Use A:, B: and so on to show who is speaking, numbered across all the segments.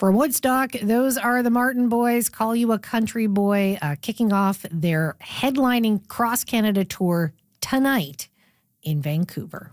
A: For Woodstock, those are the Martin Boys, Call You a Country Boy, kicking off their headlining cross-Canada tour tonight in Vancouver.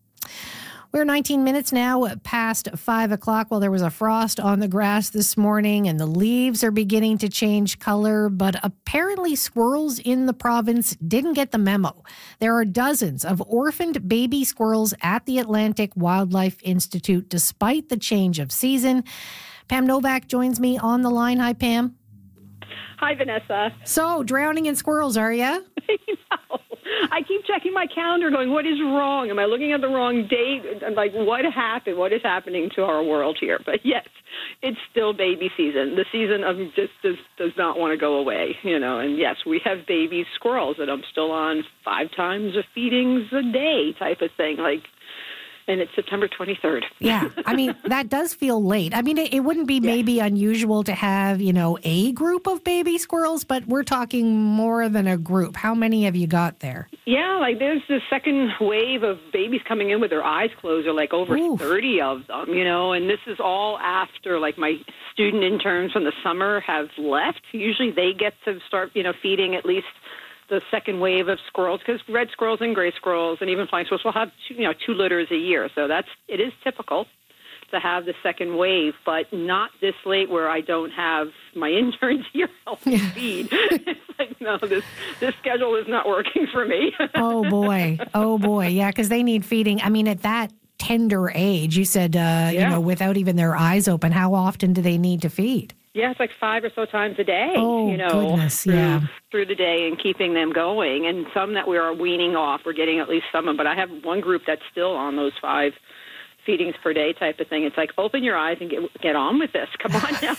A: We're 19 minutes now past 5 o'clock. Well, there was a frost on the grass this morning and the leaves are beginning to change color, but apparently squirrels in the province didn't get the memo. There are dozens of orphaned baby squirrels at the Atlantic Wildlife Institute despite the change of season. Pam Novak joins me on the line. Hi, Pam.
B: Hi, Vanessa.
A: So, drowning in squirrels, are you?
B: No. I keep checking my calendar going, what is wrong? Am I looking at the wrong date? I'm like, what happened? What is happening to our world here? But yes, it's still baby season. The season of just does not want to go away, and yes, we have baby squirrels that I'm still on 5 times of feedings a day type of thing, and it's September 23rd.
A: Yeah, I mean, that does feel late. I mean, it wouldn't be maybe unusual to have, a group of baby squirrels, but we're talking more than a group. How many have you got there?
B: Yeah, there's the second wave of babies coming in with their eyes closed. There are over 30 of them, and this is all after, my student interns from the summer have left. Usually they get to start, feeding at least the second wave of squirrels, because red squirrels and gray squirrels and even flying squirrels will have 2 litters a year. So it is typical to have the second wave, but not this late where I don't have my interns here helping feed. It's no, this schedule is not working for me.
A: Oh boy. Yeah, because they need feeding. I mean, at that tender age, you said, without even their eyes open, how often do they need to feed?
B: Yeah, it's 5 or so times a day,
A: goodness,
B: through the day and keeping them going. And some that we are weaning off, we're getting at least some of them. But I have one group that's still on those 5 feedings per day type of thing. It's open your eyes and get on with this. Come on now,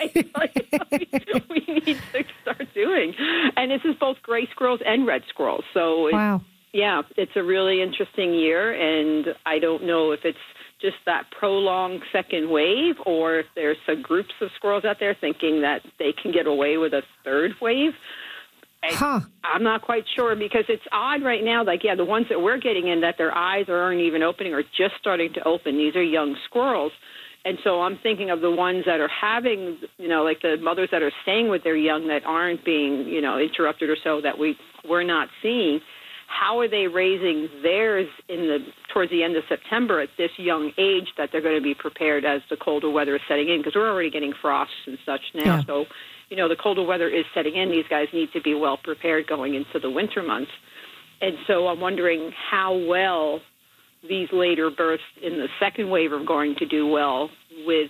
B: guys. We need to start doing. And this is both gray squirrels and red squirrels. So, yeah, it's a really interesting year. And I don't know if it's just that prolonged second wave, or if there's some groups of squirrels out there thinking that they can get away with a third wave. I'm not quite sure, because it's odd right now. The ones that we're getting in that their eyes aren't even opening or just starting to open, these are young squirrels. And so I'm thinking of the ones that are having, the mothers that are staying with their young that aren't being, interrupted or so, that we're not seeing. How are they raising theirs towards the end of September at this young age that they're going to be prepared as the colder weather is setting in? Because we're already getting frosts and such now. Yeah. So, the colder weather is setting in. These guys need to be well prepared going into the winter months. And so I'm wondering how well these later births in the second wave are going to do well with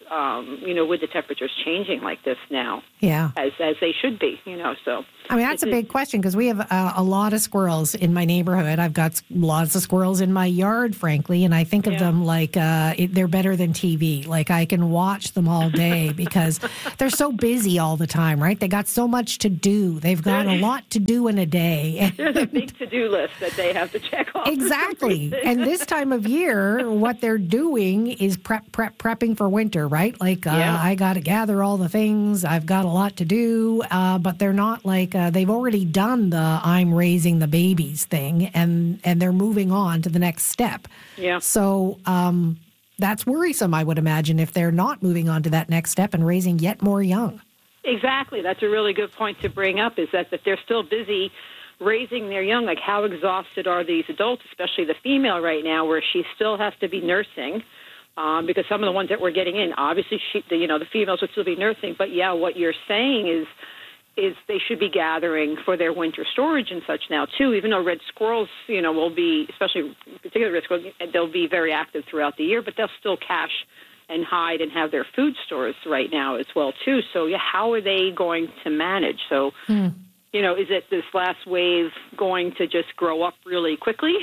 B: the temperatures changing like this now.
A: Yeah.
B: As they should be, so.
A: I mean, that's a big question, because we have a lot of squirrels in my neighborhood. I've got lots of squirrels in my yard, frankly, and I think of them like they're better than TV. I can watch them all day because they're so busy all the time, right? They got so much to do. They've got a lot to do in a day.
B: There's a big to-do list that they have to check off.
A: Exactly. And this time of year, what they're doing is prepping for winter, right? I got to gather all the things. I've got a lot to do, but they're not they've already done the I'm raising the babies thing, and they're moving on to the next step. Yeah. So that's worrisome, I would imagine, if they're not moving on to that next step and raising yet more young.
B: Exactly. That's a really good point to bring up, is that they're still busy raising their young. How exhausted are these adults, especially the female right now, where she still has to be nursing. Because some of the ones that we're getting in, obviously, the females would still be nursing. But, yeah, what you're saying is they should be gathering for their winter storage and such now, too, even though red squirrels, will be, especially particularly red squirrels, they'll be very active throughout the year, but they'll still cache and hide and have their food stores right now as well, too. So, yeah, how are they going to manage? So, is it this last wave going to just grow up really quickly?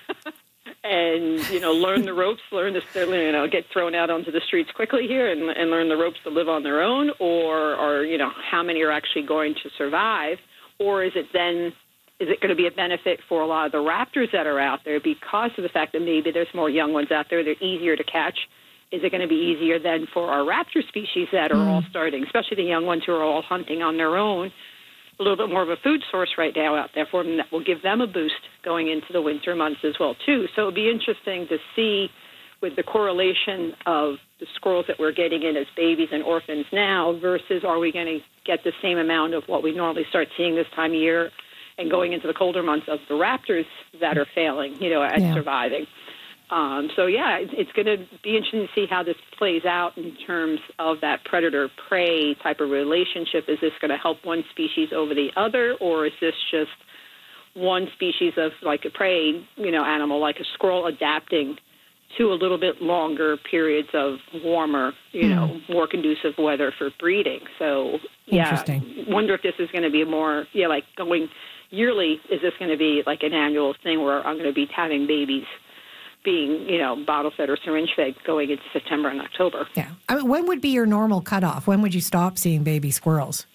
B: And, learn the ropes, get thrown out onto the streets quickly here and learn the ropes to live on their own? Or how many are actually going to survive? Or is it going to be a benefit for a lot of the raptors that are out there because of the fact that maybe there's more young ones out there, they're easier to catch? Is it going to be easier then for our raptor species that are all starting, especially the young ones who are all hunting on their own, a little bit more of a food source right now out there for them that will give them a boost going into the winter months as well, too. So it'll be interesting to see with the correlation of the squirrels that we're getting in as babies and orphans now versus are we going to get the same amount of what we normally start seeing this time of year and going into the colder months of the raptors that are failing, at surviving. It's going to be interesting to see how this plays out in terms of that predator-prey type of relationship. Is this going to help one species over the other, or is this just one species of like a prey, animal, like a squirrel adapting to a little bit longer periods of warmer, more conducive weather for breeding? So,
A: Interesting.
B: Wonder if this is going to be more, like going yearly. Is this going to be like an annual thing where I'm going to be having babies being, bottle-fed or syringe-fed going into September and October?
A: Yeah. I mean, when would be your normal cutoff? When would you stop seeing baby squirrels?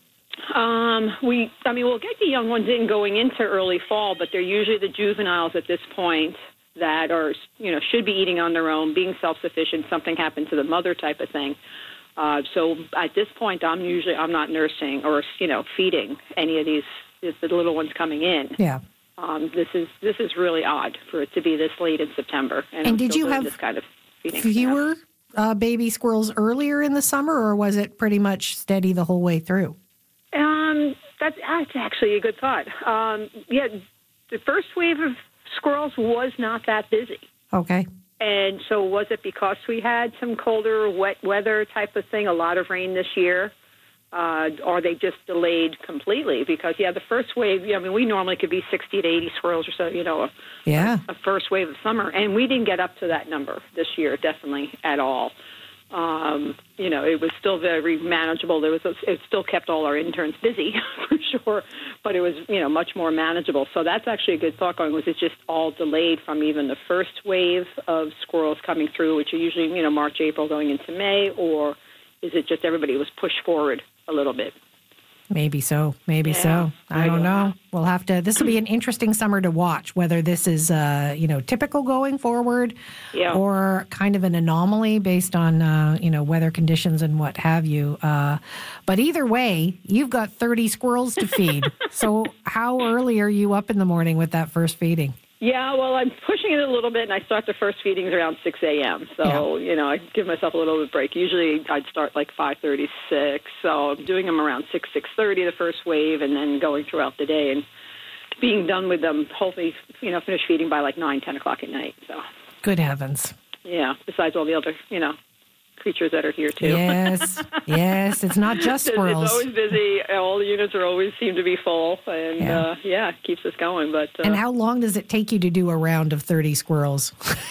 B: We'll get the young ones in going into early fall, but they're usually the juveniles at this point that are, should be eating on their own, being self-sufficient, something happened to the mother type of thing. So at this point, I'm not nursing or, feeding any of the little ones coming in.
A: Yeah.
B: This is really odd for it to be this late in September.
A: And did you have
B: this kind of feeding
A: fewer baby squirrels earlier in the summer, or was it pretty much steady the whole way through?
B: That's actually a good thought. The first wave of squirrels was not that busy.
A: Okay.
B: And so was it because we had some colder, wet weather type of thing, a lot of rain this year? Or they just delayed completely? Because, the first wave, we normally could be 60 to 80 squirrels or so, a first wave of summer. And we didn't get up to that number this year, definitely at all. It was still very manageable. It still kept all our interns busy, for sure, but it was, much more manageable. So that's actually a good thought going. Was it just all delayed from even the first wave of squirrels coming through, which are usually, March, April going into May, or is it just everybody was pushed forward a little bit?
A: Maybe so. I don't know. We'll have to. This will be an interesting summer to watch, whether this is, typical going forward or kind of an anomaly based on, weather conditions and what have you. But either way, you've got 30 squirrels to feed. So how early are you up in the morning with that first feeding?
B: Yeah, well, I'm pushing it a little bit, and I start the first feedings around 6 a.m. So, I give myself a little bit of break. Usually I'd start like 5:36, so I'm doing them around 6:30, the first wave, and then going throughout the day and being done with them, hopefully, finish feeding by like 9, 10 o'clock at night. So.
A: Good heavens.
B: Yeah, besides all the other, creatures that are here too.
A: Yes, it's not just squirrels.
B: It's always busy. All the units always seem to be full, and it keeps us going. But
A: and how long does it take you to do a round of 30 squirrels?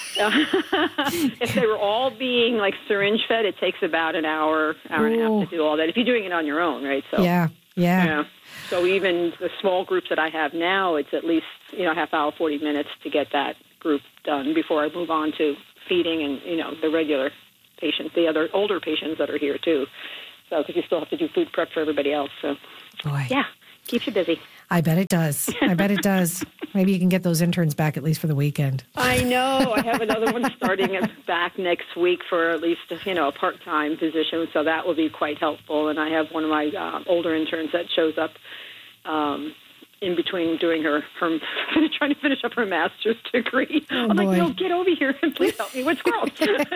B: If they were all being like syringe fed, it takes about an hour and a half to do all that. If you're doing it on your own, right? So yeah. So even the small groups that I have now, it's at least half hour, 40 minutes to get that group done before I move on to feeding and the regular patients, the other older patients that are here too. So because you still have to do food prep for everybody else. So keeps you busy.
A: I bet it does. Maybe you can get those interns back at least for the weekend.
B: I know. I have another one starting back next week for at least a part-time position, so that will be quite helpful. And I have one of my older interns that shows up in between doing her trying to finish up her master's degree.
A: Oh,
B: I'm
A: boy.
B: like, no, get over here and please help me with squirrels.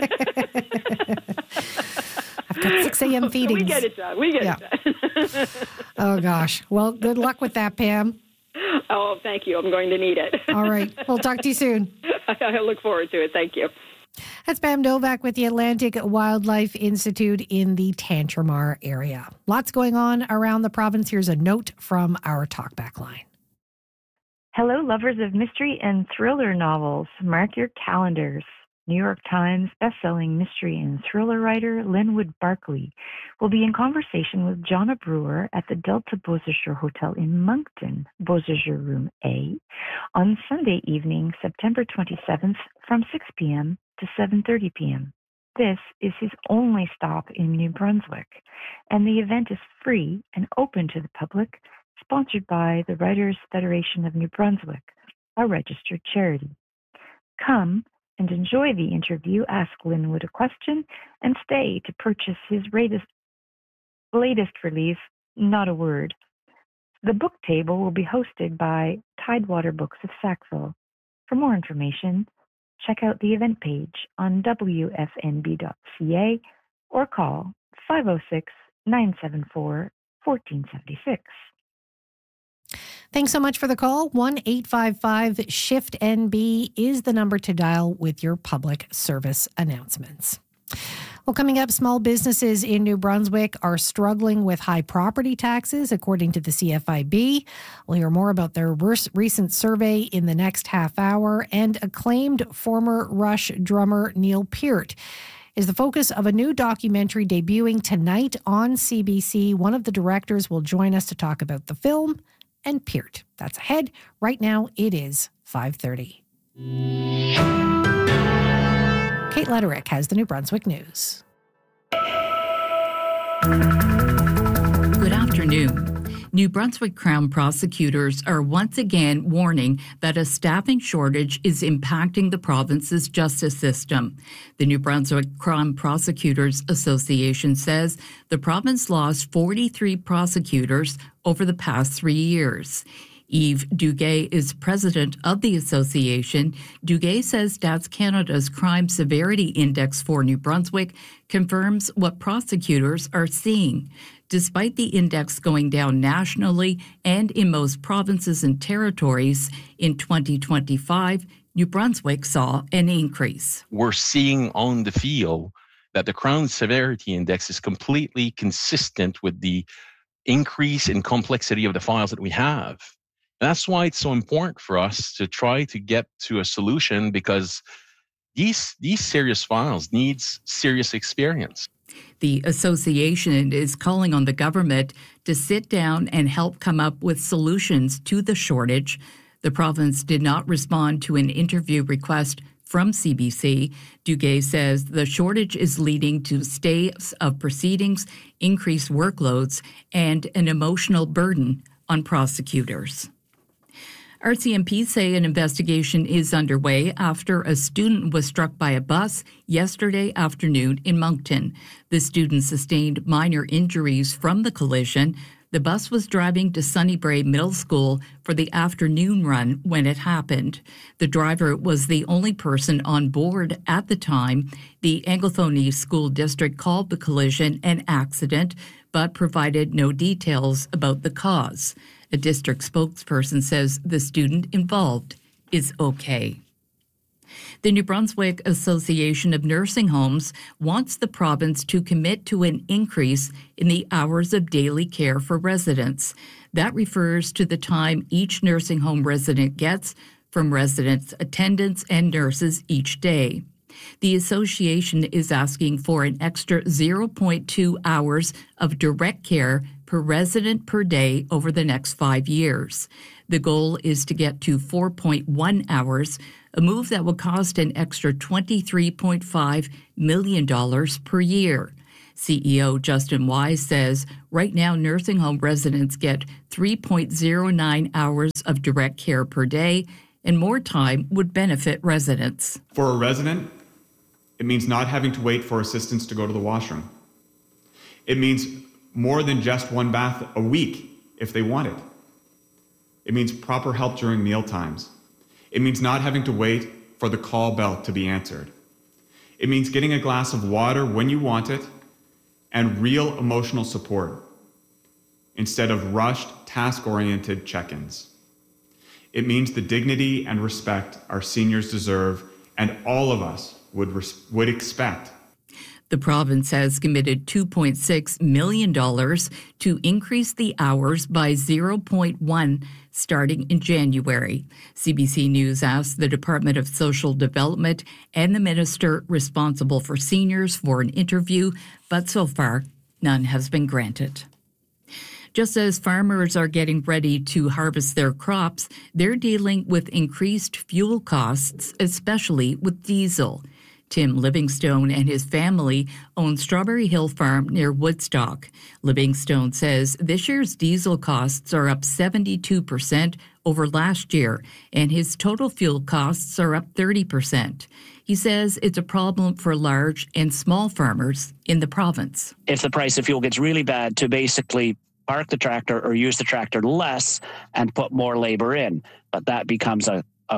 A: I've got 6 a.m. feedings.
B: We get it done. It done.
A: Oh, gosh. Well, good luck with that, Pam.
B: Oh, thank you. I'm going to need it.
A: All right. We'll talk to you soon.
B: I look forward to it. Thank you.
A: That's Pam Novak with the Atlantic Wildlife Institute in the Tantramar area. Lots going on around the province. Here's a note from our talkback line.
C: Hello, lovers of mystery and thriller novels. Mark your calendars. New York Times bestselling mystery and thriller writer Linwood Barkley will be in conversation with Jonna Brewer at the Delta Beausejour Hotel in Moncton, Beausejour Room A, on Sunday evening, September 27th from 6 p.m. to 7:30 p.m. This is his only stop in New Brunswick, and the event is free and open to the public, sponsored by the Writers Federation of New Brunswick, a registered charity. Come and enjoy the interview, ask Linwood a question, and stay to purchase his latest release, Not a Word. The book table will be hosted by Tidewater Books of Sackville. For more information, check out the event page on wfnb.ca or call 506-974-1476.
A: Thanks so much for the call. 1-855-SHIFT-NB is the number to dial with your public service announcements. Well, coming up, small businesses in New Brunswick are struggling with high property taxes, according to the CFIB. We'll hear more about their recent survey in the next half hour. And acclaimed former Rush drummer Neil Peart is the focus of a new documentary debuting tonight on CBC. One of the directors will join us to talk about the film and Peart. That's ahead. Right now, it is 5:30. Kate Letterick has the New Brunswick News.
D: Good afternoon. New Brunswick Crown prosecutors are once again warning that a staffing shortage is impacting the province's justice system. The New Brunswick Crown Prosecutors Association says the province lost 43 prosecutors over the past 3 years. Yves Duguay is president of the association. Duguay says Stats Canada's Crime Severity Index for New Brunswick confirms what prosecutors are seeing. Despite the index going down nationally and in most provinces and territories, in 2025, New Brunswick saw an increase.
E: We're seeing on the field that the Crown Severity Index is completely consistent with the increase in complexity of the files that we have. That's why it's so important for us to try to get to a solution, because these serious files needs serious experience.
D: The association is calling on the government to sit down and help come up with solutions to the shortage. The province did not respond to an interview request from CBC. Duguay says the shortage is leading to stays of proceedings, increased workloads, and an emotional burden on prosecutors. RCMP say an investigation is underway after a student was struck by a bus yesterday afternoon in Moncton. The student sustained minor injuries from the collision. The bus was driving to Sunnybrae Middle School for the afternoon run when it happened. The driver was the only person on board at the time. The Anglophone East School District called the collision an accident, but provided no details about the cause. A district spokesperson says the student involved is okay. The New Brunswick Association of Nursing Homes wants the province to commit to an increase in the hours of daily care for residents. That refers to the time each nursing home resident gets from residents' attendants and nurses each day. The association is asking for an extra 0.2 hours of direct care per resident per day over the next 5 years. The goal is to get to 4.1 hours, a move that will cost an extra $23.5 million per year. CEO Justin Wise says right now nursing home residents get 3.09 hours of direct care per day, and more time would benefit residents.
F: For a resident, it means not having to wait for assistance to go to the washroom. It means more than just one bath a week if they want it. It means proper help during meal times. It means not having to wait for the call bell to be answered. It means getting a glass of water when you want it and real emotional support instead of rushed, task-oriented check-ins. It means the dignity and respect our seniors deserve and all of us would expect.
D: The province has committed $2.6 million to increase the hours by 0.1 starting in January. CBC News asked the Department of Social Development and the minister responsible for seniors for an interview, but so far, none has been granted. Just as farmers are getting ready to harvest their crops, they're dealing with increased fuel costs, especially with diesel. Tim Livingstone and his family own Strawberry Hill Farm near Woodstock. Livingstone says this year's diesel costs are up 72% over last year, and his total fuel costs are up 30%. He says it's a problem for large and small farmers in the province.
G: If the price of fuel gets really bad, to basically park the tractor or use the tractor less and put more labor in. But that becomes a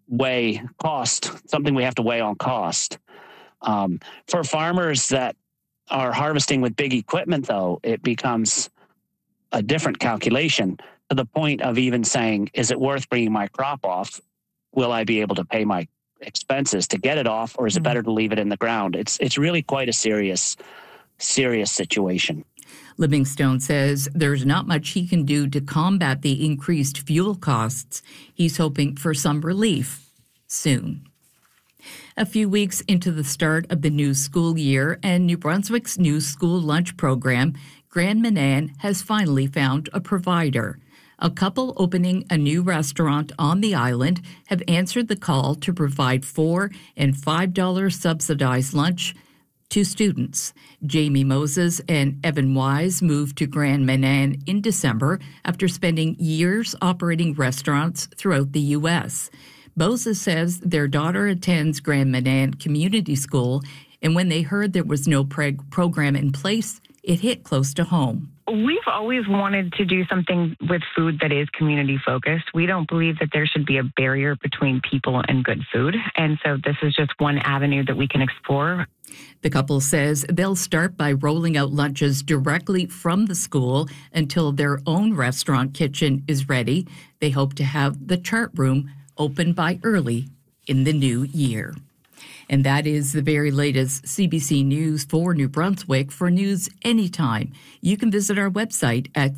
G: weigh cost, something we have to weigh on cost. For farmers that are harvesting with big equipment, though, it becomes a different calculation to the point of even saying, is it worth bringing my crop off? Will I be able to pay my expenses to get it off, or is it better to leave it in the ground? It's really quite a serious situation.
D: Livingstone says there's not much he can do to combat the increased fuel costs. He's hoping for some relief soon. A few weeks into the start of the new school year and New Brunswick's new school lunch program, Grand Manan has finally found a provider. A couple opening a new restaurant on the island have answered the call to provide $4 and $5 subsidized lunch to students. Jamie Moses and Evan Wise moved to Grand Manan in December after spending years operating restaurants throughout the U.S. Moses says their daughter attends Grand Manan Community School, and when they heard there was no program in place, it hit close to home.
H: We've always wanted to do something with food that is community focused. We don't believe that there should be a barrier between people and good food. And so this is just one avenue that we can explore.
D: The couple says they'll start by rolling out lunches directly from the school until their own restaurant kitchen is ready. They hope to have the chart room open by early in the new year. And that is the very latest CBC News for New Brunswick. For news anytime, you can visit our website at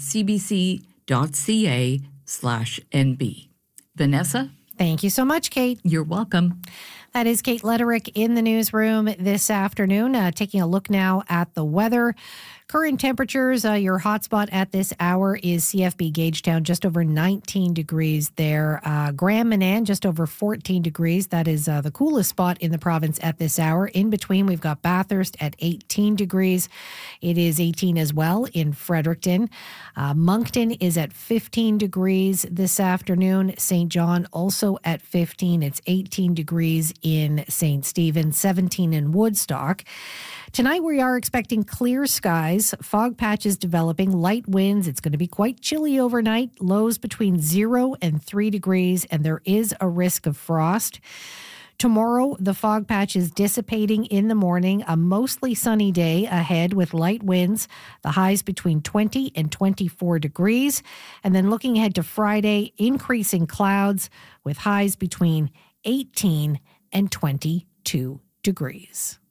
D: cbc.ca/NB. Vanessa?
A: Thank you so much, Kate.
D: You're welcome.
A: That is Kate Lederick in the newsroom this afternoon. Taking a look now at the weather. Current temperatures, your hotspot at this hour is CFB Gagetown, just over 19 degrees there. Grand Manan, just over 14 degrees. That is the coolest spot in the province at this hour. In between, we've got Bathurst at 18 degrees. It is 18 as well in Fredericton. Moncton is at 15 degrees this afternoon. St. John also at 15. It's 18 degrees in St. Stephen, 17 in Woodstock. Tonight, we are expecting clear skies, fog patches developing, light winds. It's going to be quite chilly overnight, lows between 0 and 3 degrees, and there is a risk of frost. Tomorrow, the fog patch is dissipating in the morning, a mostly sunny day ahead with light winds, the highs between 20 and 24 degrees. And then looking ahead to Friday, increasing clouds with highs between 18 and 22 degrees.